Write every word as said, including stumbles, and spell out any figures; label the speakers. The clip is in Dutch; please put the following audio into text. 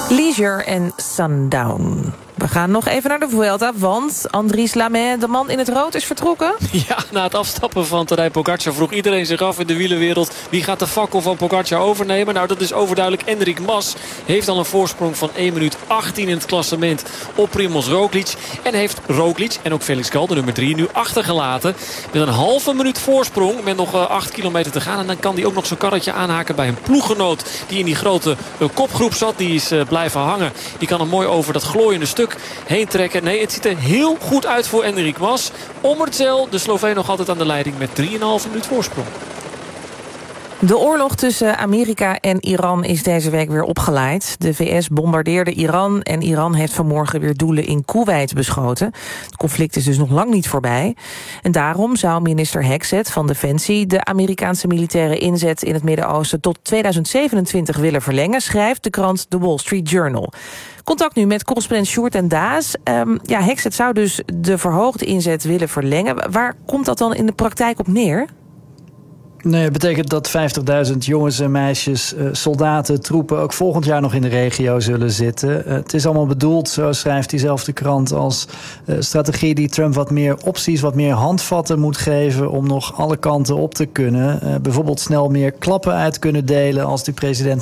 Speaker 1: Leisure en Sundown. We gaan nog even naar de Vuelta, want Andries Lamet, de man in het rood, is vertrokken.
Speaker 2: Ja, na het afstappen van Tadej Pogacar vroeg iedereen zich af in de wielerwereld: wie gaat de fakkel van Pogacar overnemen? Nou, dat is overduidelijk. Enric Mas heeft al een voorsprong van één minuut achttien in het klassement op Primož Roglič. En heeft Roglič en ook Felix Gal, de nummer drie, nu achtergelaten. Met een halve minuut voorsprong, met nog uh, acht kilometer te gaan. En dan kan hij ook nog zijn karretje aanhaken bij een ploeggenoot die in die grote uh, kopgroep zat. Die is uh, blijven hangen. Die kan hem mooi over dat glooiende stuk heen trekken. Nee, het ziet er heel goed uit voor Enric Mas. Ommerzel, de Sloveen, nog altijd aan de leiding met drieënhalve minuut voorsprong.
Speaker 1: De oorlog tussen Amerika en Iran is deze week weer opgeleid. De V S bombardeerde Iran en Iran heeft vanmorgen weer doelen in Koeweit beschoten. Het conflict is dus nog lang niet voorbij. En daarom zou minister Hexet van Defensie de Amerikaanse militaire inzet in het Midden-Oosten tot tweeduizend zevenentwintig willen verlengen, schrijft de krant The Wall Street Journal. Contact nu met correspondent Sjoerd en Daas. Um, ja, Hexet zou dus de verhoogde inzet willen verlengen. Waar komt dat dan in de praktijk op neer?
Speaker 3: Nee, het betekent dat vijftigduizend jongens en meisjes, uh, soldaten, troepen ook volgend jaar nog in de regio zullen zitten. Uh, het is allemaal bedoeld, zo schrijft diezelfde krant, als uh, strategie die Trump wat meer opties, wat meer handvatten moet geven om nog alle kanten op te kunnen. Uh, bijvoorbeeld snel meer klappen uit kunnen delen als die president